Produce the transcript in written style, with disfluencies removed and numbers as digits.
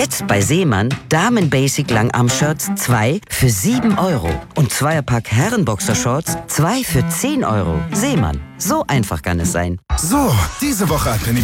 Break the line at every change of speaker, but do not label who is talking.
Jetzt bei Seemann Damen Basic Langarm-Shirts 2 für 7 Euro und Zweierpack Herrenboxershorts 2 für 10 Euro. Seemann, so einfach kann es sein.
So, diese Woche hat Penny